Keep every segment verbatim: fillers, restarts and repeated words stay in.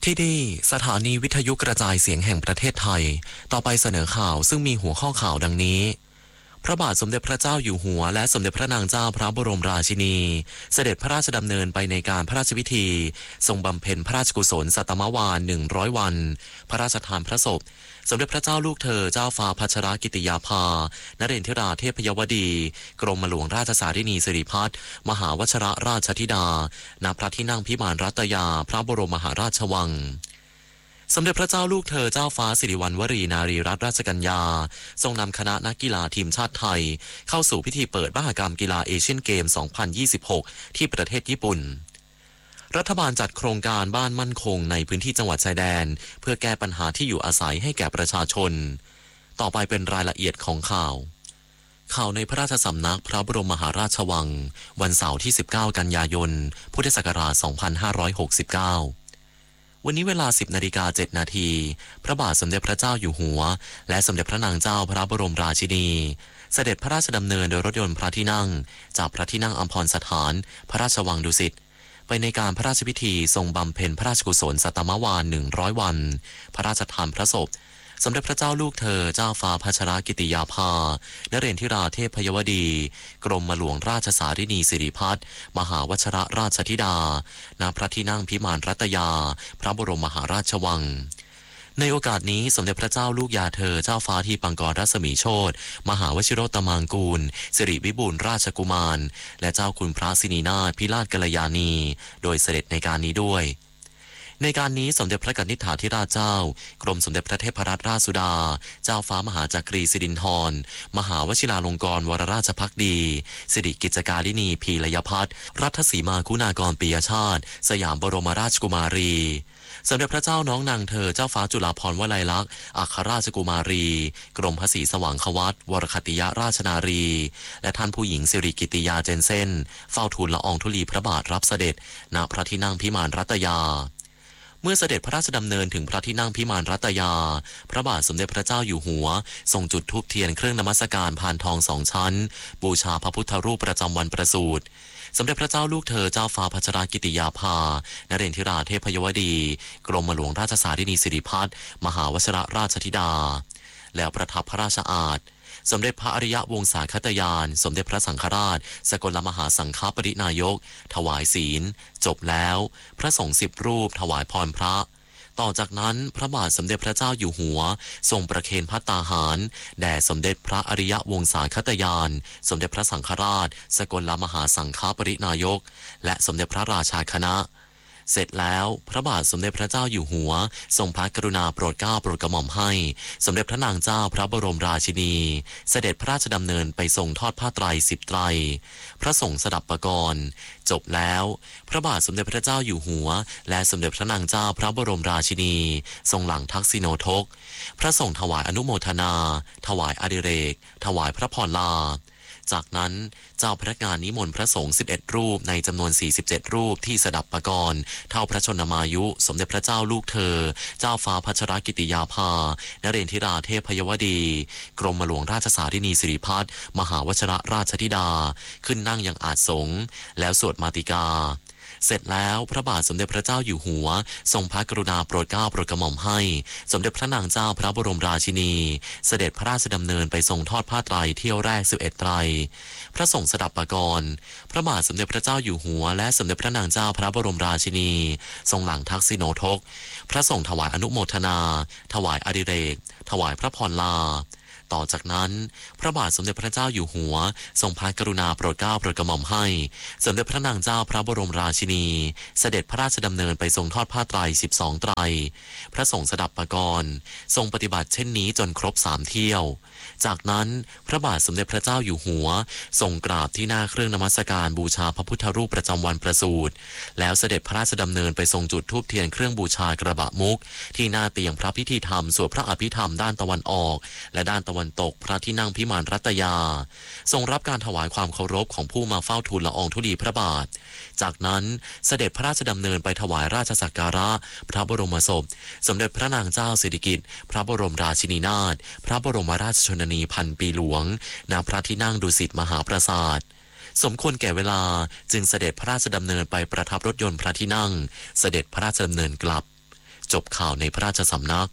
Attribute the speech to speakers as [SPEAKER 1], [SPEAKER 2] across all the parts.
[SPEAKER 1] ที่นี่สถานีวิทยุกระจายเสียงแห่งประเทศไทยต่อไปเสนอข่าวซึ่งมีหัวข้อข่าวดังนี้พระบาทสมเด็จพระเจ้าอยู่หัวและสมเด็จพระนางเจ้าพระบรมราชินีเสด็จพระราชดำเนินไปในการพระราชพิธีทรงบำเพ็ญพระราชกุศลสัตมวาลหนึ่งร้อยวันพระราชทานพระศพสมเด็จพระเจ้าลูกเธอเจ้าฟ้าพัชรกิติยาภานเรนทิราเทพยวดีกรมหลวงราชสารินีสิริพัฒน์มหาวชิรราชธิดาณพระที่นั่งพิมานรัตยาพระบรมมหาราชวังสมเด็จพระเจ้าลูกเธอเจ้าฟ้าสิริวัณวรีนารีรัตนราชกัญญาทรงนำคณะนักกีฬาทีมชาติไทยเข้าสู่พิธีเปิดมหกรรมกีฬาเอเชียนเกม สองพันยี่สิบหก ที่ประเทศญี่ปุ่นรัฐบาลจัดโครงการบ้านมั่นคงในพื้นที่จังหวัดชายแดนเพื่อแก้ปัญหาที่อยู่อาศัยให้แก่ประชาชนต่อไปเป็นรายละเอียดของข่าวข่าวในพระราชสำนักพระบรมมหาราชวังวันเสาร์ที่สิบเก้ากันยายนพุทธศักราชสองพันห้าร้อยหกสิบเก้าวันนี้เวลา สิบนาฬิกาเจ็ดนาทีพระบาทสมเด็จพระเจ้าอยู่หัวและสมเด็จพระนางเจ้าพระบรมราชินีเสด็จพระราชดำเนินโดยรถยนต์พระที่นั่งจากพระที่นั่งอัมพรสถานพระราชวังดุสิตไปในการพระราชพิธีทรงบำเพ็ญพระราชกุศลสัตมวาลหนึ่งร้อยวันพระราชทานพระศพสมเด็จพระเจ้าลูกเธอเจ้าฟ้าพัชรกิติยาภานเรนทิราเทพยวดีกรมหลวงราชสารินีสิริพัฒน์มหาวชิรราชธิดาณพระที่นั่งพิมานรัตยาพระบรมมหาราชวังในโอกาสนี้สมเด็จพระเจ้าลูกยาเธอเจ้าฟ้าทีปังกรรัศมีโชติมหาวชิโรตมังกูลสิริวิบูลย์ราชกุมารและเจ้าคุณพระสินีนาถพิราชกัลยาณีโดยเสด็จในการนี้ด้วยในการนี้สมเด็จพระกนิษฐาธิราชเจ้ากรมสมเด็จพระเทพรัตนราชสุดาเจ้าฟ้ามหาจักรีสิรินธรมหาวชิราลงกรณ์วรราชภักดีสิริกิจการินีพีรยพัฒน์รัฐสีมาคุณากรปิยชาติสยามบรมราชกุมารีสมเด็จพระเจ้าน้องนางเธอเจ้าฟ้าจุฬาภรณ์วลัยลักษณ์อัครราชกุมารีกรมพระศรีสว่างควัตวรคติยราชนารีและท่านผู้หญิงสิริกิติยาเจนเซ่นเฝ้าทูลละอองธุลีพระบาทรับเสด็จณพระที่นั่งพิมานรัตยาเมื่อเสด็จพระราชดำเนินถึงพระที่นั่งพิมานรัตยาพระบาทสมเด็จพระเจ้าอยู่หัวทรงจุดธูปเทียนเครื่องนมัสการพานทองสองชั้นบูชาพระพุทธรูปประจำวันประสูติสมเด็จพระเจ้าลูกเธอเจ้าฟ้าพัชรกิติยาภานเรนทิราเทพยวดีกรมหลวงราชสารินีสิริพัฒน์มหาวชิรราชธิดาแล้วประทับพระราชอาสน์สมเด็จพระอริยวงศาคตยานสมเด็จพระสังฆราชสกลมหาสังฆปรินายกถวายศีลจบแล้วพระสงฆ์สิบรูปถวายพรพระต่อจากนั้นพระบาทสมเด็จพระเจ้าอยู่หัวทรงประเคนภัตตาหารแด่สมเด็จพระอริยวงศาคตยานสมเด็จพระสังฆราชสกลมหาสังฆปรินายกและสมเด็จพระราชาคณะเสร็จแล้วพระบาทสมเด็จพระเจ้าอยู่หัวทรงพระกรุณาโปรดเกล้าโปรดกระหม่อมให้สมเด็จพระนางเจ้าพระบรมราชินีเสด็จพระราชดำเนินไปทรงทอดผ้าไตรสิบไตรพระสงฆ์สดับปกรณ์จบแล้วพระบาทสมเด็จพระเจ้าอยู่หัวและสมเด็จพระนางเจ้าพระบรมราชินีทรงหลังทักษิโนทกพระสงฆ์ถวายอนุโมทนาถวายอดิเรกถวายพระพรลาจากนั้นเจ้าพนักงานนิมนต์พระสงฆ์สิบเอ็ดรูปในจำนวนสี่สิบเจ็ดรูปที่สดับปกรณ์เท่าพระชนมายุสมเด็จพระเจ้าลูกเธอเจ้าฟ้าพัชรกิติยาภานเรนทิราเทพยวดีกรมหลวงราชสารินีสิริพัฒน์มหาวชิรราชธิดาขึ้นนั่งยังอาสงฆ์แล้วสวดมาติกาเสร็จแล้วพระบาทสมเด็จพระเจ้าอยู่หัวทรงพระกรุณาโปรดเกล้าโปรดกระหม่อมให้สมเด็จพระนางเจ้าพระบรมราชินีเสด็จพระราชดำเนินไปทรงทอดผ้าไตรเที่ยวแรกสิบเอ็ดไตรพระสงฆ์สดับปกรณ์พระบาทสมเด็จพระเจ้าอยู่หัวและสมเด็จพระนางเจ้าพระบรมราชินีทรงหลังทักษิโนทกพระสงฆ์ถวายอนุโมทนาถวายอดิเรกถวายพระพรลาต่อจากนั้นพระบาทสมเด็จพระเจ้าอยู่หัวทรงพระกรุณาโปรดเกล้าโปรดกระหม่อมให้สมเด็จพระนางเจ้าพระบรมราชินีเสด็จพระราชดำเนินไปทรงทอดผ้าไตรสิบสองไตรพระสงฆ์สดับปกรณ์ทรงปฏิบัติเช่นนี้จนครบสามเที่ยวจากนั้นพระบาทสมเด็จพระเจ้าอยู่หัวทรงกราบที่หน้าเครื่องนมัสการบูชาพระพุทธรูปประจำวันประสูติแล้วเสด็จพระราชดำเนินไปทรงจุดธูปเทียนเครื่องบูชากระบะมุกที่หน้าเตียงพระพิธีธรรมสวดพระอภิธรรมด้านตะวันออกและด้านตะวันตกพระที่นั่งพิมานรัตยาทรงรับการถวายความเคารพของผู้มาเฝ้าทูลละอองธุลีพระบาทจากนั้นเสด็จพระราชดำเนินไปถวายราชสักการะพระบรมศพสมเด็จพระนางเจ้าสิริกิติ์พระบรมราชินีนาถพระบรมราชชนนีพันปีหลวงณพระที่นั่งดุสิตมหาปราสาทสมควรแก่เวลาจึงเสด็จพระราชดำเนินไปประทับรถยนต์พระที่นั่งเสด็จพระราชดำเนินกลับจบข่าวในพระราชสำนัก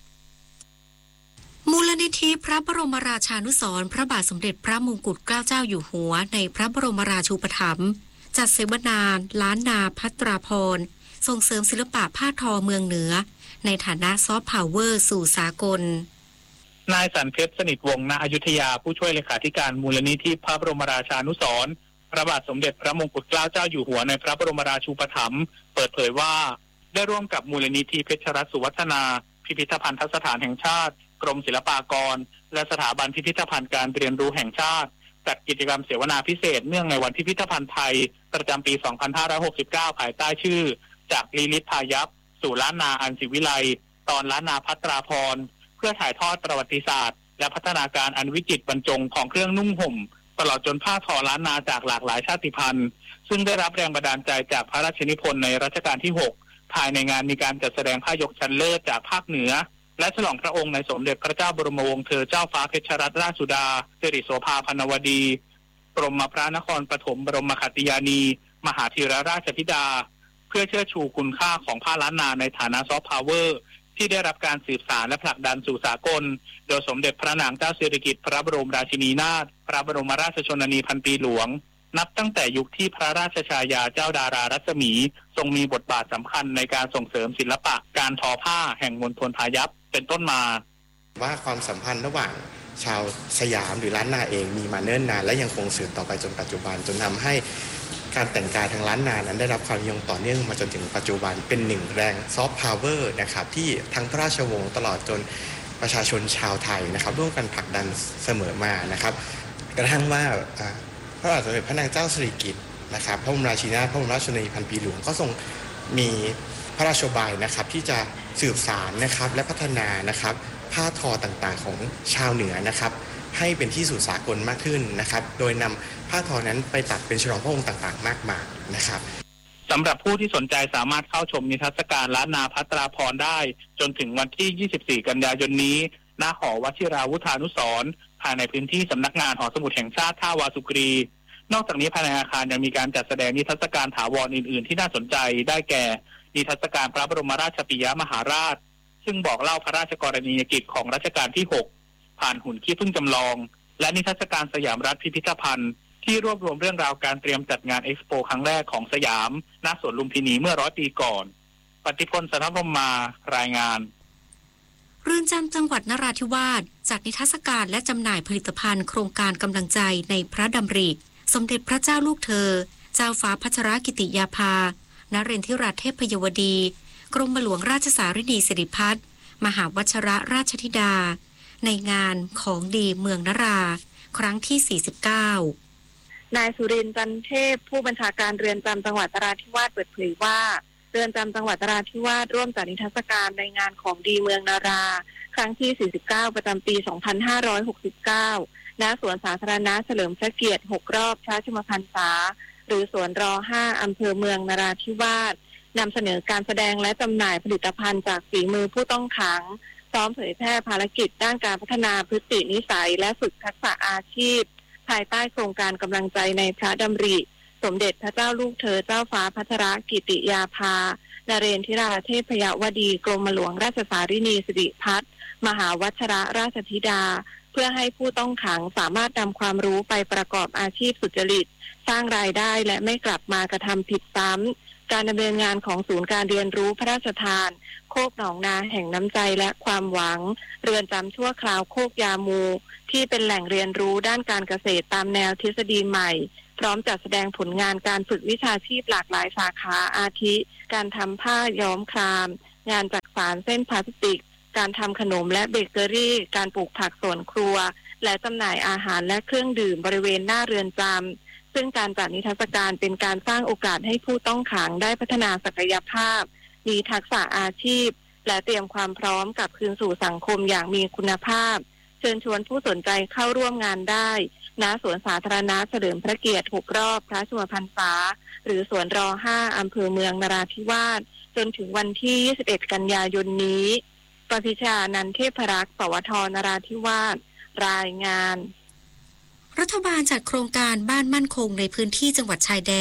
[SPEAKER 2] มูลนิธิพระบรมราชานุสรณ์พระบาทสมเด็จพระมงกุฎเกล้าเจ้าอยู่หัวในพระบรมราชูปถัมภ์จัดเสวนาล้านนาภัตราพรส่งเสริมศิลปะผ้าทอเมืองเหนือในฐานะซอฟต์พาวเวอร์สู่สากล
[SPEAKER 3] นายสันเพชรสนิทวงศ์ณอยุธยาผู้ช่วยเลขาธิการมูลนิธิพระบรมราชานุสรณ์พระบาทสมเด็จพระมงกุฎเกล้าเจ้าอยู่หัวในพระบรมราชูปถัมภ์เปิดเผยว่าได้ร่วมกับมูลนิธิเพชรรัตน์สุวัฒนาพิพิธภัณฑสถานแห่งชาติกรมศิลปากรและสถาบันพิพิธภัณฑ์การเรียนรู้แห่งชาติจัดกิจกรรมเสวนาพิเศษเนื่องในวันพิพิธภัณฑ์ไทยประจำปี สองพันห้าร้อยหกสิบเก้า ภายใต้ชื่อจากลีลิศพายัพสู่ล้านนาอันศิวิไลตอนล้านนาภัตราพรเพื่อถ่ายทอดประวัติศาสตร์และพัฒนาการอันวิจิตรบรรจงของเครื่องนุ่งห่มตลอดจนผ้าทอล้านนาจากหลากหลายชาติพันธุ์ซึ่งได้รับแรงบันดาลใจจากพระราชนิพนธ์ในรัชกาลที่หกภายในงานมีการจัดแสดงผ้ายกชั้นเลิศจากภาคเหนือและฉลองพระองค์ในสมเด็จพระเจ้าบรมวงศ์เธอเจ้าฟ้าเพชรรัตนราชสุดาสิริโสภาพรรณวดีกรมพระนครปฐมบรมขัตติยานีมหาธีรราชธิดาเพื่อเชิดชูคุณค่าของผ้าล้านนาในฐานะซอฟต์พาวเวอร์ที่ได้รับการสืบสานและผลักดันสู่สากลโดยสมเด็จพระนางเจ้าสิริกิติ์พระบรมราชินีนาถพระบรมราชชนนีพันปีหลวงนับตั้งแต่ยุคที่พระราชชายาเจ้าดารารัศมีทรงมีบทบาทสำคัญในการส่งเสริมศิลปะการทอผ้าแห่งมณฑลพายัพเป็นต้นมา
[SPEAKER 4] ว่าความสัมพันธ์ระหว่างชาวสยามหรือล้านนาเองมีมาเนิ่นนานและยังคงสืบต่อไปจนปัจจุบันจนทำให้การแต่งกายทางล้านนานั้นได้รับความนิยมต่อเนื่องมาจนถึงปัจจุบันเป็นหนึ่งแรงซอฟต์พาวเวอร์นะครับที่ทั้งพระราชวงศ์ตลอดจนประชาชนชาวไทยนะครับร่วมกันผลักดันเสมอมานะครับกระทั่งว่าพระบาทสมเด็จพระนางเจ้าสิริกิติ์นะครับพระบรมราชินีนาถพระบรมราชชนนีพันปีหลวงก็ทรงมีพระราชบายนะครับที่จะสืบสานนะครับและพัฒนานะครับผ้าทอต่างๆของชาวเหนือนะครับให้เป็นที่สู่สากลมากขึ้นนะครับโดยนำผ้าทอนั้นไปตัดเป็นฉลองพระองค์ต่างๆมากมายนะครับ
[SPEAKER 3] สำหรับผู้ที่สนใจสามารถเข้าชมนิทรรศการล้านนาภัตราพรได้จนถึงวันที่ยี่สิบสี่กันยายนนี้ณหอวชิราวุธานุสรณ์ภายในพื้นที่สำนักงานหอสมุดแห่งชาติท่าวาสุกรีนอกจากนี้ภายในอาคารยังมีการจัดแสดงนิทรรศการถาวรอื่นๆที่น่าสนใจได้แก่นิทรรศการพระบรมราชปิยมหาราชซึ่งบอกเล่าพระราชกรณียกิจของรัชกาลที่หกผ่านหุ่นขี้ผึ้งจำลองและนิทรรศการสยามรัฐพิพิธภัณฑ์ที่รวบรวมเรื่องราวการเตรียมจัดงานเอ็กซ์โปครั้งแรกของสยามณสวนลุมพินีเมื่อร้อยปีก่อนปฏิพลสนพรหมมารายงาน
[SPEAKER 2] เรือนจำจังหวัดนราธิวาสจัดนิทรรศการและจำหน่ายผลิตภัณฑ์โครงการกำลังใจในพระดำริสมเด็จพระเจ้าลูกเธอเจ้าฟ้าพัชรกิติยาภานเรนทิราเทพพยวดีกรมหลวงราชสารินีสิริพัฒน์มหาวชิรราชธิดาในงานของดีเมืองนราครั้งที่สี่สิบเก้าน
[SPEAKER 5] ายสุรินทร์จันเทพผู้บัญชาการเรือนจำจังหวัดนราธิวาสเปิดเผยว่าเรือนจำจังหวัดนราธิวาสร่วมจัดนิทรรศการในงานของดีเมืองนาราครั้งที่สี่สิบเก้าประจำปีสองพันห้าร้อยหกสิบเก้าณสวนสาธารณะเฉลิมพระเกียรติหกรอบพระชนมพรรษาหรือสวนรห้าอำเภอเมืองนราธิวาสนำเสนอการแสดงและจำหน่ายผลิตภัณฑ์จากฝีมือผู้ต้องขังพร้อมเผยแพร่ภารกิจด้านการพัฒนาพฤตินิสัยและฝึกทักษะอาชีพภายใต้โครงการกำลังใจในพระดำริสมเด็จพระเจ้าลูกเธอเจ้าฟ้าพัชรกิติยาภานเรนทิราเทพพยวดีกรมหลวงราชสารินีสิริพัฒน์มหาวชิรราชธิดาเพื่อให้ผู้ต้องขังสามารถนำความรู้ไปประกอบอาชีพสุจริตสร้างรายได้และไม่กลับมากระทำผิดซ้ำการดำเนินงานของศูนย์การเรียนรู้พระราชทานโคกหนองนาแห่งน้ำใจและความหวังเรือนจำชั่วคราวโคกยามูที่เป็นแหล่งเรียนรู้ด้านการเกษตรตามแนวทฤษฎีใหม่พร้อมจัดแสดงผลงานการฝึกวิชาชีพหลากหลายสาขาอาทิการทำผ้าย้อมครามงานจักสานเส้นพลาสติกการทำขนมและเบเกอรี่การปลูกผักสวนครัวและจำหน่ายอาหารและเครื่องดื่มบริเวณหน้าเรือนจำซึ่งการจัดนิทรรศการเป็นการสร้างโอกาสให้ผู้ต้องขังได้พัฒนาศักยภาพมีทักษะอาชีพและเตรียมความพร้อมกลับคืนสู่สังคมอย่างมีคุณภาพเชิญชวนผู้สนใจเข้าร่วมงานได้ณสวนสาธารณะเฉลิมพระเกียรติหกรอบพระชนมพรรษาหรือสวนรห้าอำเภอเมืองนราธิวาสจนถึงวันที่ยี่สิบเอ็ดกันยายนนี้ปพิชานันเทพรักษ์สวทนราธิวาสรายงาน
[SPEAKER 2] รัฐบาลจัดโครงการบ้านมั่นคงในพื้นที่จังหวัดชายแดน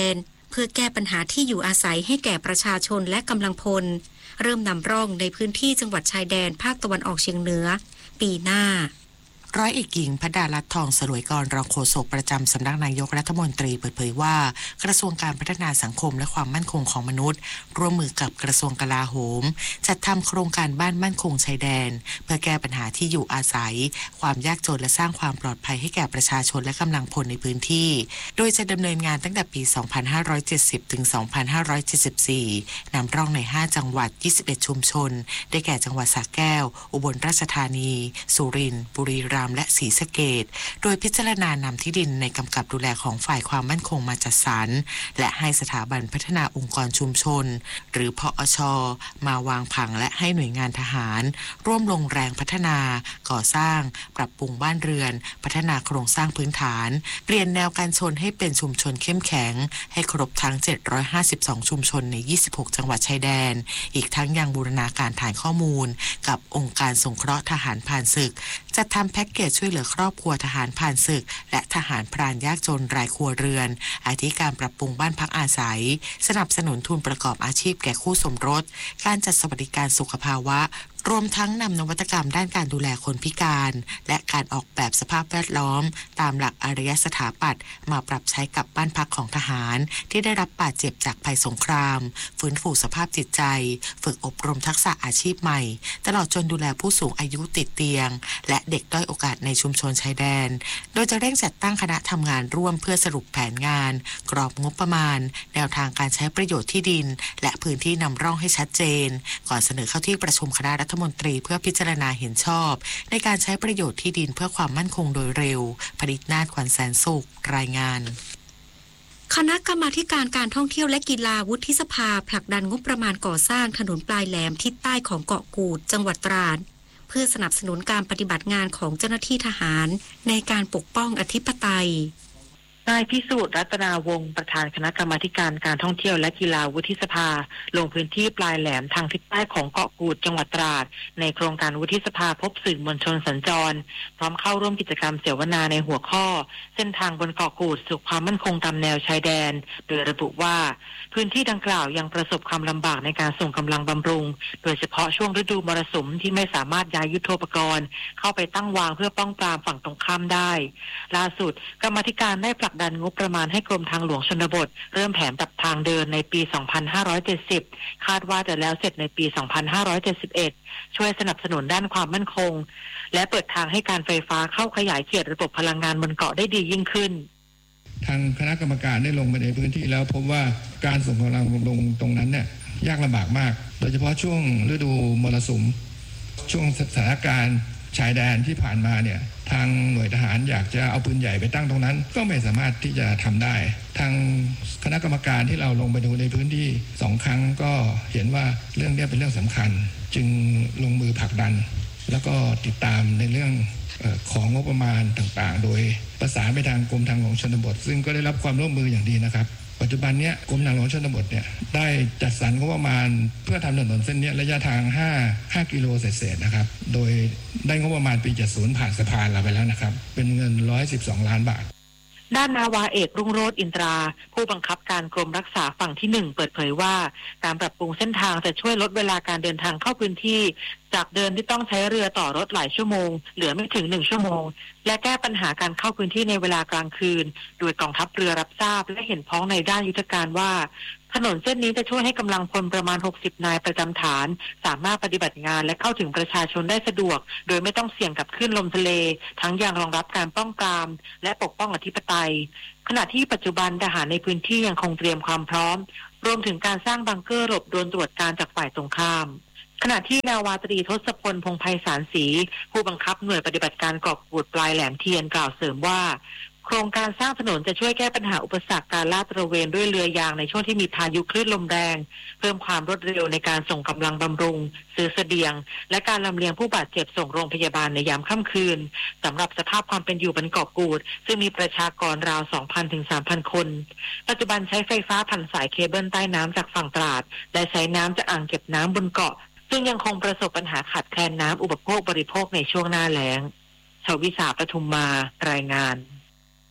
[SPEAKER 2] เพื่อแก้ปัญหาที่อยู่อาศัยให้แก่ประชาชนและกำลังพลเริ่มนำร่องในพื้นที่จังหวัดชายแดนภาคตะวันออกเฉียงเหนือปีหน้า
[SPEAKER 6] ร้อยเอกหญิงพดาลัตน์ทองสลวยกรรองโฆษกประจำสำนักนายกรัฐมนตรีเปิดเผยว่ากระทรวงการพัฒนาสังคมและความมั่นคงของมนุษย์ร่วมมือกับกระทรวงกลาโหมจัดทำโครงการบ้านมั่นคงชายแดนเพื่อแก้ปัญหาที่อยู่อาศัยความยากจนและสร้างความปลอดภัยให้แก่ประชาชนและกำลังพลในพื้นที่โดยจะดำเนินงานตั้งแต่ปี สองพันห้าร้อยเจ็ดสิบ ถึง สองพันห้าร้อยเจ็ดสิบสี่ นำร่องในห้าจังหวัดยี่สิบเอ็ดชุมชนได้แก่จังหวัดสระแก้วอุบลราชธานีสุรินทร์บุรีรัมย์และศรีสะเกษโดยพิจารณานำที่ดินในกำกับดูแลของฝ่ายความมั่นคงมาจัดสรรและให้สถาบันพัฒนาองค์กรชุมชนหรือพอช.มาวางผังและให้หน่วยงานทหารร่วมลงแรงพัฒนาก่อสร้างปรับปรุงบ้านเรือนพัฒนาโครงสร้างพื้นฐานเปลี่ยนแนวการชนให้เป็นชุมชนเข้มแข็งให้ครบทั้งเจ็ดร้อยห้าสิบสองชุมชนในยี่สิบหกจังหวัดชายแดนอีกทั้งยังบูรณาการฐานข้อมูลกับองค์การสงเคราะห์ทหารผ่านศึกจัดทำแพ็กเกจช่วยเหลือครอบครัวทหารผ่านศึกและทหารพรานยากจนรายครัวเรือนอาทิการปรับปรุงบ้านพักอาศัยสนับสนุนทุนประกอบอาชีพแก่คู่สมรสการจัดสวัสดิการสุขภาวะรวมทั้งนำนวัตกรรมด้านการดูแลคนพิการและการออกแบบสภาพแวดล้อมตามหลักอารยสถาปัตย์มาปรับใช้กับบ้านพักของทหารที่ได้รับบาดเจ็บจากภัยสงครามฟื้นฟูสภาพจิตใจฝึกอบรมทักษะอาชีพใหม่ตลอดจนดูแลผู้สูงอายุติดเตียงและเด็กด้อยโอกาสในชุมชนชายแดนโดยจะเร่งจัดตั้งคณะทำงานร่วมเพื่อสรุปแผนงานกรอบงบประมาณแนวทางการใช้ประโยชน์ที่ดินและพื้นที่นำร่องให้ชัดเจนก่อนเสนอเข้าที่ประชุมคณะรัฐมนตรีเพื่อพิจารณาเห็นชอบในการใช้ประโยชน์ที่ดินเพื่อความมั่นคงโดยเร็วผลิตนาฏขวัญแสนสุขรายงาน
[SPEAKER 2] คณะกรรมาธิการการท่องเที่ยวและกีฬาวุฒิสภาผลักดันงบประมาณก่อสร้างถนนปลายแหลมทิศใต้ของเกาะกูดจังหวัดตราดเพื่อสนับสนุนการปฏิบัติงานของเจ้าหน้าที่ทหารในการปกป้องอธิปไตย
[SPEAKER 7] นายพิสูจน์รัตนาวงศ์ประธานคณะกรรมาการการท่องเที่ยวและกีฬาวุฒิสภาลงพื้นที่ปลายแหลมทางทิศใต้ของเกาะกูดจังหวัดตราดในโครงการวุฒิสภาพบสื่อมวลชนสัญจรพร้อมเข้าร่วมกิจกรรมเสวนาในหัวข้อเส้นทางบนเกาะกูดสู่ความมั่นคงตามแนวชายแดนโดยระบุว่าพื้นที่ดังกล่าวยังประสบความลำบากในการส่งกำลังบำรุงโดยเฉพาะช่วงฤดูมรสุมที่ไม่สามารถย้ายยุทโธปกรณ์เข้าไปตั้งวางเพื่อป้องปรามฝั่งตรงข้ามได้ล่าสุดกรรมาธิการได้ผลักดันงบประมาณให้กรมทางหลวงชนบทเริ่มแผนปรับทางเดินในปี สองพันห้าร้อยเจ็ดสิบ คาดว่าจะแล้วเสร็จในปี สองพันห้าร้อยเจ็ดสิบเอ็ด ช่วยสนับสนุนด้านความมั่นคงและเปิดทางให้การไฟฟ้าเข้าขยายเขตระบบพลังงานบนเกาะได้ดียิ่งขึ้น
[SPEAKER 8] ทางคณะกรรมการได้ลงไปในพื้นที่แล้วพบว่าการส่งกำลังลงตรงนั้นเนี่ยยากลำบากมากโดยเฉพาะช่วงฤดูมรสุมช่วงสถานการณ์ชายแดนที่ผ่านมาเนี่ยทางหน่วยทหารอยากจะเอาปืนใหญ่ไปตั้งตรงนั้นก็ไม่สามารถที่จะทำได้ทางคณะกรรมการที่เราลงไปดูในพื้นที่สองครั้งก็เห็นว่าเรื่องนี้เป็นเรื่องสำคัญจึงลงมือผลักดันแล้วก็ติดตามในเรื่องของงบประมาณต่างๆโดยประสานไปทางกรมทางหลวงชนบทซึ่งก็ได้รับความร่วมมืออย่างดีนะครับปัจจุบันนี้กรมทางหลวงชนบทเนี่ยได้จัดสรรงบประมาณเพื่อทำถนนเส้นนี้ระยะทาง5 5กิโลเศษๆนะครับโดยได้งบประมาณปีเจ็ดสิบผ่านสภาเราไปแล้วนะครับเป็นเงินหนึ่งร้อยสิบสองล้านบาท
[SPEAKER 7] ด้านนาวาเอกรุ่งโรจน์อินทราผู้บังคับการกรมรักษาฝั่งที่หนึ่งเปิดเผยว่าการปรับปรุงเส้นทางจะช่วยลดเวลาการเดินทางเข้าพื้นที่จากเดิมที่ต้องใช้เรือต่อรถหลายชั่วโมงเหลือไม่ถึงหนึ่งชั่วโมงและแก้ปัญหาการเข้าพื้นที่ในเวลากลางคืนโดยกองทัพเรือรับทราบและเห็นพ้องในด้านยุทธการว่าถนนเส้นนี้จะช่วยให้กำลังพลประมาณหกสิบนายประจำฐานสามารถปฏิบัติงานและเข้าถึงประชาชนได้สะดวกโดยไม่ต้องเสี่ยงกับคลื่นลมทะเลทั้งยังรองรับการป้องปรามและปกป้องอธิปไตยขณะที่ปัจจุบันทหารในพื้นที่ยังคงเตรียมความพร้อมรวมถึงการสร้างบังเกอร์หลบโดนตรวจการจากฝ่ายตรงข้ามขณะที่นาวาตรีทศพลพงษ์ไพศาลศรีผู้บังคับหน่วยปฏิบัติการเกาะกูดปลายแหลมเทียนกล่าวเสริมว่าโครงการสร้างถนนจะช่วยแก้ปัญหาอุปสรรคการลาดตระเวนด้วยเรือยางในช่วงที่มีพายุคลื่นลมแรงเพิ่มความรวดเร็วในการส่งกำลังบำรุงซื้อเสบียงและการลำเลียงผู้บาดเจ็บส่งโรงพยาบาลในยามค่ำคืนสำหรับสภาพความเป็นอยู่บนเกาะกูดซึ่งมีประชากรราว สองพัน ถึง สามพัน คนปัจจุบันใช้ไฟฟ้าผ่านสายเคเบิลใต้น้ำจากฝั่งตราดและใช้น้ำจากอ่างเก็บน้ำบนเกาะซึ่งยังคงประสบปัญหาขาดแคลนน้ำอุปโภคบริโภคในช่วงหน้าแล้งชวิสาปทุมมารายงาน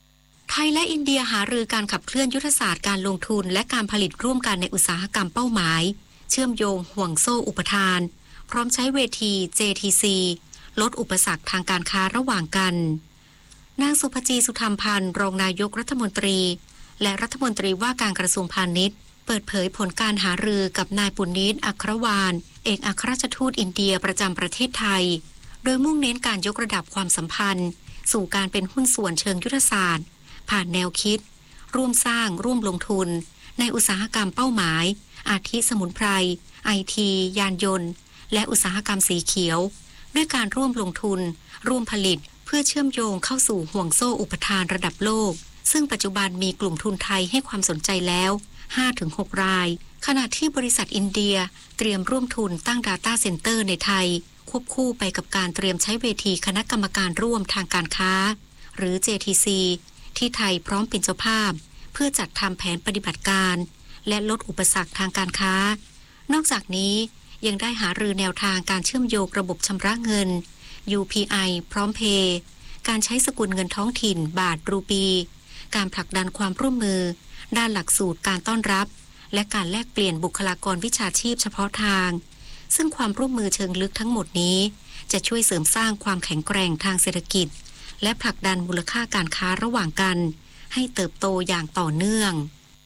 [SPEAKER 2] ไทยและอินเดียหารือการขับเคลื่อนยุทธศาสตร์การลงทุนและการผลิตร่วมกันในอุตสาหกรรมเป้าหมายเชื่อมโยงห่วงโซ่อุปทานพร้อมใช้เวที เจ ที ซี ลดอุปสรรคทางการค้าระหว่างกันนางสุภจีสุธรรมพันธ์รองนายกรัฐมนตรีและรัฐมนตรีว่าการกระทรวงพาณิชย์เปิดเผยผลการหารือกับนายปุณณิชอัครวาลเอกอัครราชทูตอินเดียประจำประเทศไทยโดยมุ่งเน้นการยกระดับความสัมพันธ์สู่การเป็นหุ้นส่วนเชิงยุทธศาสตร์ผ่านแนวคิดร่วมสร้างร่วมลงทุนในอุตสาหกรรมเป้าหมายอาทิสมุนไพรไอทียานยนต์และอุตสาหกรรมสีเขียวด้วยการร่วมลงทุนร่วมผลิตเพื่อเชื่อมโยงเข้าสู่ห่วงโซ่อุปทานระดับโลกซึ่งปัจจุบันมีกลุ่มทุนไทยให้ความสนใจแล้ว ห้าถึงหก รายขณะที่บริษัทอินเดียเตรียมร่วมทุนตั้ง Data Center ในไทยควบคู่ไปกับการเตรียมใช้เวทีคณะกรรมการร่วมทางการค้าหรือ เจ ที ซี ที่ไทยพร้อมเป็นเจ้าภาพเพื่อจัดทำแผนปฏิบัติการและลดอุปสรรคทางการค้านอกจากนี้ยังได้หารือแนวทางการเชื่อมโยงระบบชำระเงิน ยู พี ไอ พร้อมเพย์การใช้สกุลเงินท้องถิ่นบาทรูปีการผลักดันความร่วมมือด้านหลักสูตรการต้อนรับและการแลกเปลี่ยนบุคลากรวิชาชีพเฉพาะทางซึ่งความร่วมมือเชิงลึกทั้งหมดนี้จะช่วยเสริมสร้างความแข็งแกร่งทางเศรษฐกิจและผลักดันมูลค่าการค้าระหว่างกันให้เติบโตอย่างต่อเนื่อง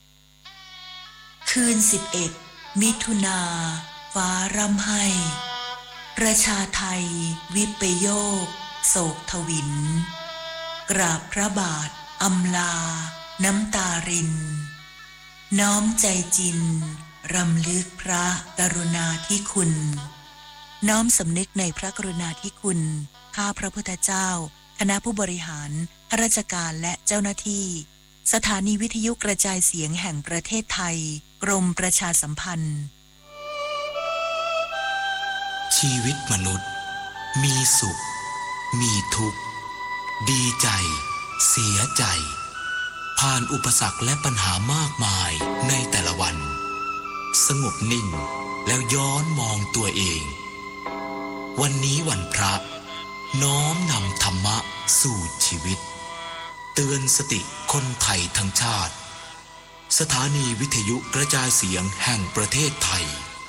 [SPEAKER 9] คืนสิบเอ็ดมิถุนาฟ้าร่ำไห้ประชาไทยวิปโยคโศกทวินกราบพระบาทอำลาน้ำตารินน้อมใจจินรำลึกพระกรุณาธิคุณน้อมสำนึกในพระกรุณาธิคุณข้าพระพุทธเจ้าคณะผู้บริหารข้าราชการและเจ้าหน้าที่สถานีวิทยุกระจายเสียงแห่งประเทศไทยกรมประชาสัมพันธ์
[SPEAKER 10] ชีวิตมนุษย์มีสุขมีทุกข์ดีใจเสียใจผ่านอุปสรรคและปัญหามากมายในแต่ละวันสงบนิ่งแล้วย้อนมองตัวเองวันนี้วันพระน้อมนำธรรมะสู่ชีวิตเตือนสติคนไทยทั้งชาติสถานีวิทยุกระจายเสียงแห่งประเทศไทย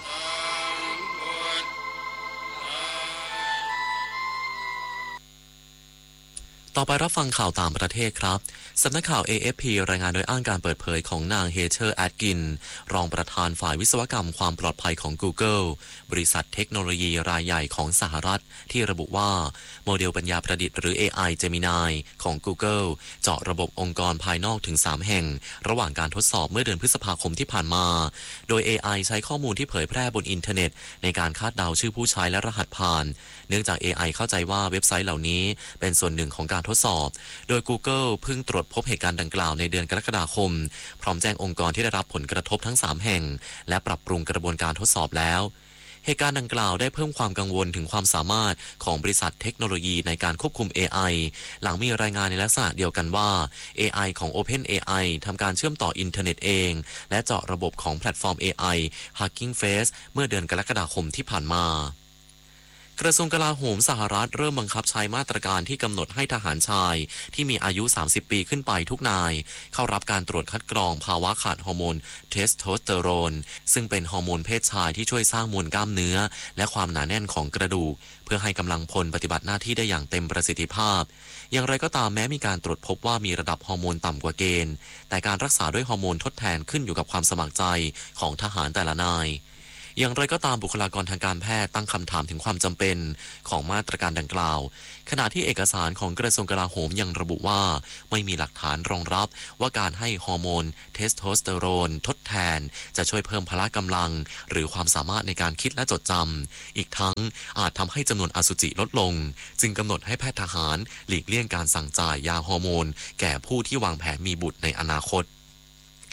[SPEAKER 1] ต่อไปรับฟังข่าวต่างประเทศครับสำนักข่าว เอ เอฟ พี รายงานโดยอ้างการเปิดเผยของนางเฮเธอร์แอดกินรองประธานฝ่ายวิศวกรรมความปลอดภัยของ Google บริษัทเทคโนโลยีรายใหญ่ของสหรัฐที่ระบุว่าโมเดลปัญญาประดิษฐ์หรือ เอ ไอ Gemini ของ Google เจาะระบบองค์กรภายนอกถึงสามแห่งระหว่างการทดสอบเมื่อเดือนพฤษภาคมที่ผ่านมาโดย เอ ไอ ใช้ข้อมูลที่เผยแพร่บนอินเทอร์เน็ตในการคาดเดาชื่อผู้ใช้และรหัสผ่านเนื่องจาก เอ ไอ เข้าใจว่าเว็บไซต์เหล่านี้เป็นส่วนหนึ่งของการทดสอบโดย Google เพิ่งตรวจพบเหตุการณ์ดังกล่าวในเดือนกรกฎาคมพร้อมแจ้งองค์กรที่ได้รับผลกระทบทั้งสามแห่งและปรับปรุงกระบวนการทดสอบแล้วเหตุการณ์ดังกล่าวได้เพิ่มความกังวลถึงความสามารถของบริษัทเทคโนโลยีในการควบคุม เอ ไอ หลังมีรายงานในลักษณะเดียวกันว่า เอ ไอ ของ OpenAI ทำการเชื่อมต่ออินเทอร์เน็ตเองและเจาะระบบของแพลตฟอร์ม เอ ไอ Hugging Face เมื่อเดือนกรกฎาคมที่ผ่านมากระทรวงกลาโหมสหรัฐเริ่มบังคับใช้มาตรการที่กำหนดให้ทหารชายที่มีอายุสามสิบปีขึ้นไปทุกนายเข้ารับการตรวจคัดกรองภาวะขาดฮอร์โมนเทสโทสเตอโรนซึ่งเป็นฮอร์โมนเพศชายที่ช่วยสร้างมวลกล้ามเนื้อและความหนาแน่นของกระดูกเพื่อให้กำลังพลปฏิบัติหน้าที่ได้อย่างเต็มประสิทธิภาพอย่างไรก็ตามแม้มีการตรวจพบว่ามีระดับฮอร์โมนต่ำกว่าเกณฑ์แต่การรักษาด้วยฮอร์โมนทดแทนขึ้นอยู่กับความสมัครใจของทหารแต่ละนายอย่างไรก็ตามบุคลากรทางการแพทย์ตั้งคำถามถึงความจำเป็นของมาตรการดังกล่าวขณะที่เอกสารของกระทรวงกลาโหมยังระบุว่าไม่มีหลักฐานรองรับว่าการให้ฮอร์โมนเทสโทสเตอโรนทดแทนจะช่วยเพิ่มพละกำลังหรือความสามารถในการคิดและจดจำอีกทั้งอาจทำให้จำนวนอสุจิลดลงจึงกำหนดให้แพทย์ทหารหลีกเลี่ยงการสั่งจ่ายยาฮอร์โมนแก่ผู้ที่วางแผนมีบุตรในอนาคต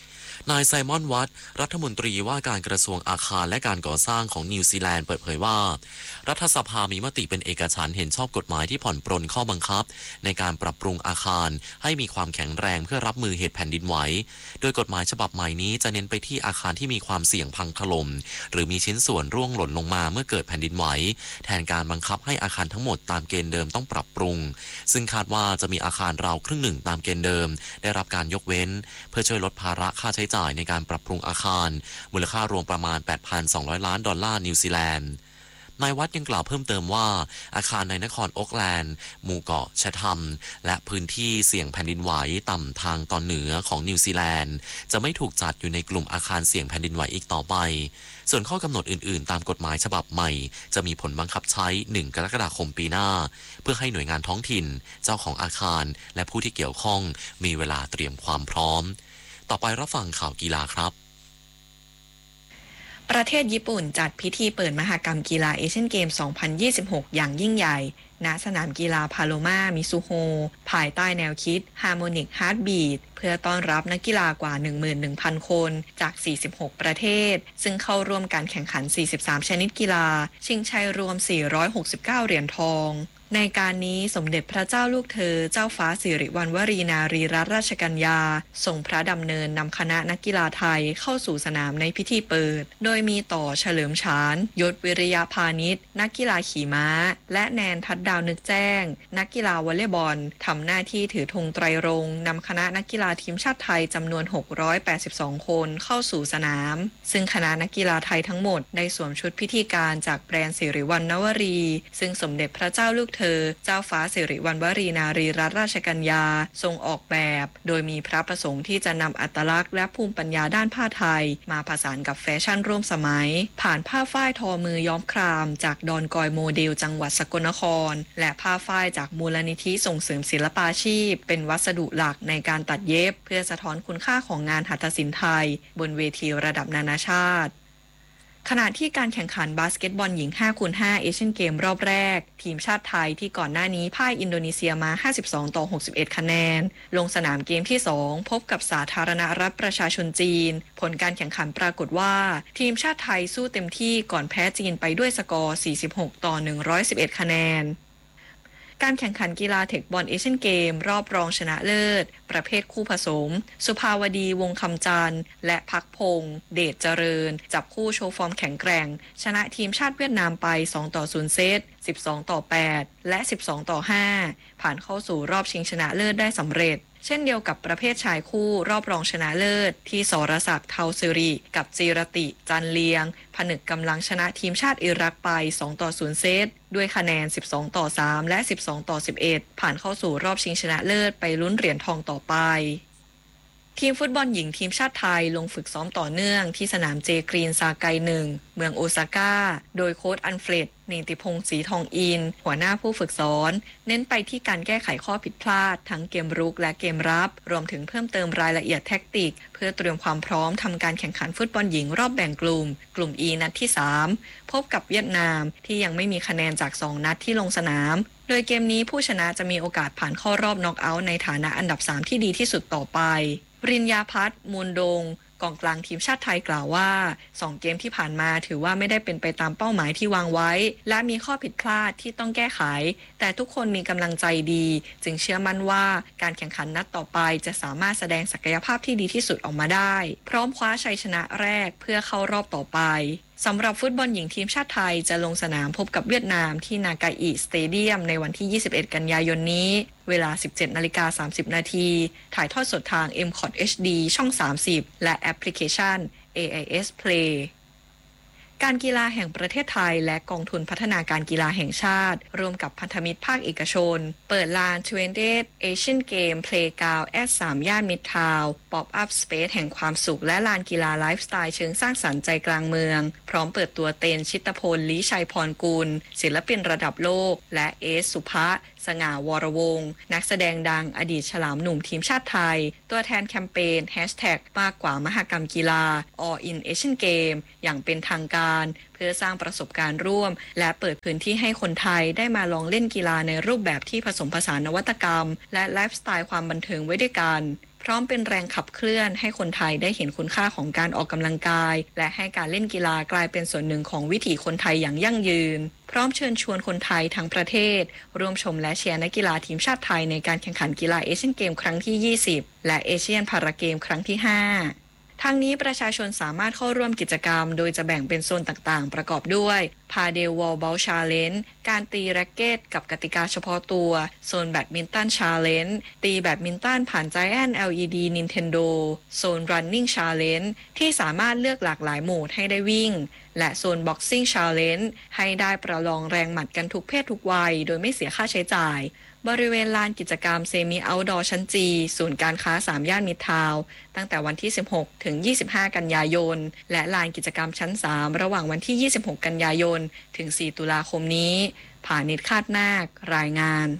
[SPEAKER 1] นายไซมอนวัตรัฐมนตรีว่าการกระทรวงอาคารและการก่อสร้างของนิวซีแลนด์เปิดเผยว่ารัฐสภามีมติเป็นเอกฉันท์เห็นชอบกฎหมายที่ผ่อนปรนข้อบังคับในการปรับปรุงอาคารให้มีความแข็งแรงเพื่อรับมือเหตุแผ่นดินไหวโดยกฎหมายฉบับใหม่นี้จะเน้นไปที่อาคารที่มีความเสี่ยงพังถล่มหรือมีชิ้นส่วนร่วงหล่นลงมาเมื่อเกิดแผ่นดินไหวแทนการบังคับให้อาคารทั้งหมดตามเกณฑ์เดิมต้องปรับปรุงซึ่งคาดว่าจะมีอาคารราวครึ่งหนึ่งตามเกณฑ์เดิมได้รับการยกเว้นเพื่อช่วยลดภาระค่าใช้จ่ายในการปรับปรุงอาคารมูลค่ารวมประมาณ แปดพันสองร้อย ล้านดอลลาร์นิวซีแลนด์นายวัดยังกล่าวเพิ่มเติมว่าอาคารในนครโอ๊กแลนด์หมู่เกาะแชททัมและพื้นที่เสี่ยงแผ่นดินไหวต่ำทางตอนเหนือของนิวซีแลนด์จะไม่ถูกจัดอยู่ในกลุ่มอาคารเสี่ยงแผ่นดินไหวอีกต่อไปส่วนข้อกำหนดอื่นๆตามกฎหมายฉบับใหม่จะมีผลบังคับใช้หนึ่งกรกฎาคมปีหน้าเพื่อให้หน่วยงานท้องถิ่นเจ้าของอาคารและผู้ที่เกี่ยวข้องมีเวลาเตรียมความพร้อมต่อไปรับฟังข่าวกีฬาครับ
[SPEAKER 11] ประเทศญี่ปุ่นจัดพิธีเปิดมหกรรมกีฬาเอเชียนเกม สองพันยี่สิบหก อย่างยิ่งใหญ่ณสนามกีฬาพาโลมามิซูโฮภายใต้แนวคิด Harmonic Heartbeat เพื่อต้อนรับนักกีฬากว่า หนึ่งหมื่นหนึ่งพัน คนจาก สี่สิบหก ประเทศซึ่งเข้าร่วมการแข่งขัน สี่สิบสาม ชนิดกีฬาชิงชัยรวม สี่ร้อยหกสิบเก้า เหรียญทองในการนี้สมเด็จพระเจ้าลูกเธอเจ้าฟ้าสิริวัณวรีนารีรัตนราชกัญญาทรงพระดำเนินนำคณะนักกีฬาไทยเข้าสู่สนามในพิธีเปิดโดยมีต่อเฉลิมฉานยศวิริยาพาณิชย์นักกีฬาขี่ม้าและแนนทัดดาวนึกแจ้งนักกีฬาวอลเลย์บอลทำหน้าที่ถือธงไตรรงค์นำคณะนักกีฬาทีมชาติไทยจำนวนหกร้อยแปดสิบสองคนเข้าสู่สนามซึ่งคณะนักกีฬาไทยทั้งหมดได้สวมชุดพิธีการจากแบรนด์สิริวัณวรีซึ่งสมเด็จพระเจ้าลูกเธอเจ้าฟ้าสิริวัณวรีนารีรัตนราชกัญญาทรงออกแบบโดยมีพระประสงค์ที่จะนำอัตลักษณ์และภูมิปัญญาด้านผ้าไทยมาผสานกับแฟชั่นร่วมสมัยผ่านผ้าฝ้ายทอมือย้อมครามจากดอนกอยโมเดลจังหวัดสกลนครและผ้าฝ้ายจากมูลนิธิส่งเสริมศิลปาชีพเป็นวัสดุหลักในการตัดเย็บเพื่อสะท้อนคุณค่าของงานหัตถศิลป์ไทยบนเวทีระดับนานาชาติขณะที่การแข่งขันบาสเกตบอลหญิง ห้าคูณห้า เอเชียนเกมรอบแรกทีมชาติไทยที่ก่อนหน้านี้พ่ายอินโดนีเซียมาห้าสิบสองต่อหกสิบเอ็ดคะแนนลงสนามเกมที่สองพบกับสาธารณรัฐประชาชนจีนผลการแข่งขันปรากฏว่าทีมชาติไทยสู้เต็มที่ก่อนแพ้จีนไปด้วยสกอร์สี่สิบหกต่อหนึ่งร้อยสิบเอ็ดคะแนนการแข่งขันกีฬาเทคบอลเอเชียนเกมรอบรองชนะเลิศประเภทคู่ผสมสุภาวดีวงคำจันทร์และพักพงษ์เดชเจริญจับคู่โชว์ฟอร์มแข็งแกร่งชนะทีมชาติเวียดนามไปสองต่อศูนย์เซตสิบสองต่อแปดและสิบสองต่อห้าผ่านเข้าสู่รอบชิงชนะเลิศได้สำเร็จเช่นเดียวกับประเภทชายคู่รอบรองชนะเลิศที่สรศักดิ์เทาสิริกับจีรติจันเลียงผนึกกำลังชนะทีมชาติอิรักไปสองต่อศูนย์เซตด้วยคะแนนสิบสองต่อสามและสิบสองต่อสิบเอ็ดผ่านเข้าสู่รอบชิงชนะเลิศไปลุ้นเหรียญทองต่อไปทีมฟุตบอลหญิงทีมชาติไทยลงฝึกซ้อมต่อเนื่องที่สนามเจกรีนซาไกหนึ่งเมืองโอซาก้าโดยโค้ชอันเฟรดเนติพงศ์ศรีทองอินหัวหน้าผู้ฝึกสอนเน้นไปที่การแก้ไขข้อผิดพลาดทั้งเกมรุกและเกมรับรวมถึงเพิ่มเติมรายละเอียดแท็กติกเพื่อเตรียมความพร้อมทำการแข่งขันฟุตบอลหญิงรอบแบ่งกลุ่มกลุ่ม E นัดที่สามพบกับเวียดนามที่ยังไม่มีคะแนนจากสองนัดที่ลงสนามโดยเกมนี้ผู้ชนะจะมีโอกาสผ่านเข้ารอบน็อกเอาท์ในฐานะอันดับสามที่ดีที่สุดต่อไปปริญญาพัฒน์มูลดงกองกลางทีมชาติไทยกล่าวว่าสองเกมที่ผ่านมาถือว่าไม่ได้เป็นไปตามเป้าหมายที่วางไว้และมีข้อผิดพลาดที่ต้องแก้ไขแต่ทุกคนมีกำลังใจดีจึงเชื่อมั่นว่าการแข่งขันนัดต่อไปจะสามารถแสดงศักยภาพที่ดีที่สุดออกมาได้พร้อมคว้าชัยชนะแรกเพื่อเข้ารอบต่อไปสำหรับฟุตบอลหญิงทีมชาติไทยจะลงสนามพบกับเวียดนามที่นากาอิสเตเดียมในวันที่ยี่สิบเอ็ดกันยายนนี้เวลา สิบเจ็ดนาฬิกาสามสิบนาทีถ่ายทอดสดทาง เอ็ม คอท เอช ดี ช่องสามสิบและแอปพลิเคชัน เอ ไอ เอส Playการกีฬาแห่งประเทศไทยและกองทุนพัฒนาการกีฬาแห่งชาติร่วมกับพันธมิตรภาคเอกชนเปิดลาน ยี่สิบเอ็ด Asian Game Playground แอท สาม ย่านมิตรทาวน์ Pop Up Space แห่งความสุขและลานกีฬาไลฟ์สไตล์เชิงสร้างสรรค์ใจกลางเมืองพร้อมเปิดตัวเตนชิตพลลี้ชัยพรกุลศิลปินระดับโลกและเอสสุภะสง่าวรวงศ์นักแสดงดังอดีตฉลามหนุ่มทีมชาติไทยตัวแทนแคมเปญ แฮชแท็ก มากกว่ามหกรรมกีฬา All in Asian Game อย่างเป็นทางการเพื่อสร้างประสบการณ์ร่วมและเปิดพื้นที่ให้คนไทยได้มาลองเล่นกีฬาในรูปแบบที่ผสมผสานนวัตกรรมและไลฟ์สไตล์ความบันเทิงไว้ด้วยกันพร้อมเป็นแรงขับเคลื่อนให้คนไทยได้เห็นคุณค่าของการออกกำลังกายและให้การเล่นกีฬากลายเป็นส่วนหนึ่งของวิถีคนไทยอย่างยั่งยืนพร้อมเชิญชวนคนไทยทั้งประเทศร่วมชมและเชียร์นักกีฬาทีมชาติไทยในการแข่งขันกีฬาเอเชียนเกมครั้งที่ยี่สิบและเอเชียนพาราเกมครั้งที่ห้าทางนี้ประชาชนสามารถเข้าร่วมกิจกรรมโดยจะแบ่งเป็นโซนต่างๆประกอบด้วยพาเดลวอลบอลชาเลนจ์การตีแร็คเก็ตกับกติกาเฉพาะตัวโซนแบดมินตันชาเลนจ์ตีแบดมินตันผ่าน Giant แอล อี ดี Nintendo โซน Running Challenge ที่สามารถเลือกหลากหลายโหมดให้ได้วิ่งและโซน Boxing Challenge ให้ได้ประลองแรงหมัดกันทุกเพศทุกวัยโดยไม่เสียค่าใช้จ่ายบริเวณลานกิจกรรมเซมิเอาท์ดอร์ชั้นจีศูนย์การค้าสามย่านมิตรทาวน์ตั้งแต่วันที่สิบหกถึงยี่สิบห้ากันยายนและลานกิจกรรมชั้นสามระหว่างวันที่ยี่สิบหกกันยายนถึงสี่ตุลาคมนี้ผานิชคาดนาครายงาน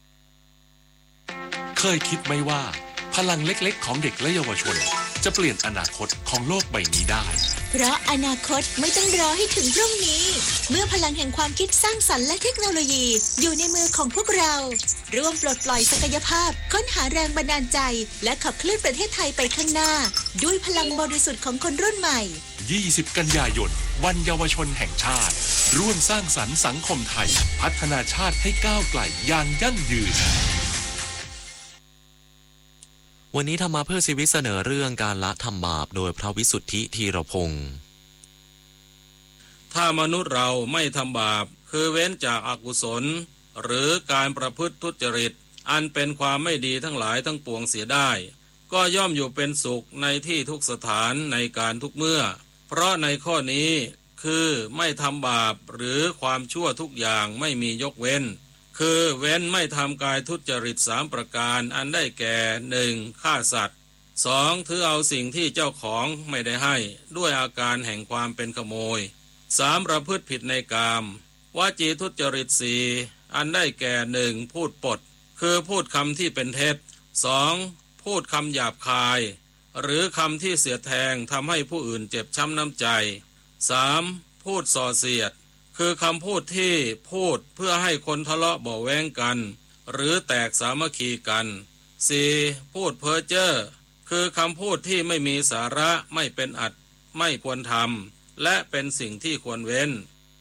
[SPEAKER 12] เคยคิดไหมว่าพลังเล็กๆของเด็กและเยาวชนจะเปลี่ยนอนาคตของโลกใบนี้ได้
[SPEAKER 13] เพราะอนาคตไม่ต้องรอให้ถึงพรุ่งนี้เมื่อพลังแห่งความคิดสร้างสรรค์และเทคโนโลยีอยู่ในมือของพวกเราร่วมปลดปล่อยศักยภาพค้นหาแรงบันดาลใจและขับเคลื่อนประเทศไทยไปข้างหน้าด้วยพลังบริสุทธิ์ของคนรุ่นใหม่
[SPEAKER 12] ยี่สิบกันยายนวันเยาวชนแห่งชาติร่วมสร้างสรรค์สังคมไทยพัฒนาชาติให้ก้าวไกลอย่างยั่งยืน
[SPEAKER 1] วันนี้ธรรมะเพื่อชีวิตเสนอเรื่องการละทำบาปโดยพระวิสุทธิธีรพงศ์
[SPEAKER 14] ถ้ามนุษย์เราไม่ทำบาปคือเว้นจากอกุศลหรือการประพฤติทุจริตอันเป็นความไม่ดีทั้งหลายทั้งปวงเสียได้ก็ย่อมอยู่เป็นสุขในที่ทุกสถานในการทุกเมื่อเพราะในข้อนี้คือไม่ทำบาปหรือความชั่วทุกอย่างไม่มียกเว้นคือเว้นไม่ทำกายทุจริตสามประการอันได้แก่ หนึ่ง. ฆ่าสัตว์ สอง. ถือเอาสิ่งที่เจ้าของไม่ได้ให้ด้วยอาการแห่งความเป็นขโมย สาม. ประพฤติผิดในกามวจีทุจริตสี่ อันได้แก่ หนึ่ง. พูดปดคือพูดคำที่เป็นเท็จ สอง. พูดคำหยาบคายหรือคำที่เสียดแทงทำให้ผู้อื่นเจ็บช้ำน้ำใจ สาม. พูดส่อเสียดคือคำพูดที่พูดเพื่อให้คนทะเลาะเบาะแว้งกันหรือแตกสามัคคีกัน สี่. พูดเพ้อเจ้อคือคำพูดที่ไม่มีสาระไม่เป็นอัตไม่ควรทำและเป็นสิ่งที่ควรเว้น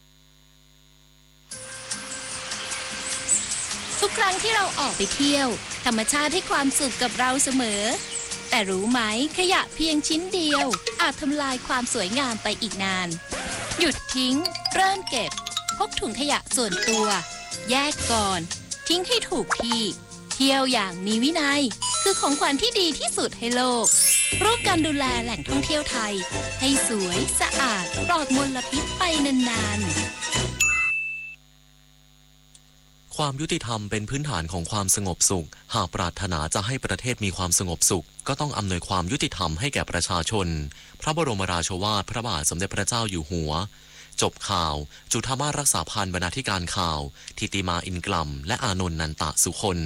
[SPEAKER 15] ทุกครั้งที่เราออกไปเที่ยวธรรมชาติให้ความสุขกับเราเสมอแต่รู้ไหมขยะเพียงชิ้นเดียวอาจทำลายความสวยงามไปอีกนานหยุดทิ้งเริ่มเก็บพกถุงขยะส่วนตัวแยกก่อนทิ้งให้ถูกที่เที่ยวอย่างมีวินัยคือของขวัญที่ดีที่สุดให้โลกร่วมกันดูแลแหล่งท่องเที่ยวไทยให้สวยสะอาดปลอดมลพิษไปนานๆ
[SPEAKER 1] ความยุติธรรมเป็นพื้นฐานของความสงบสุขหากปรารถนาจะให้ประเทศมีความสงบสุขก็ต้องอำนวยความยุติธรรมให้แก่ประชาชนพระบรมราโชวาทพระบาทสมเด็จพระเจ้าอยู่หัวจบข่าวจุฑามาสรักษาพันธ์บรรณาธิการข่าวทิติมาอินกลัมและอานนท์นันตะสุคน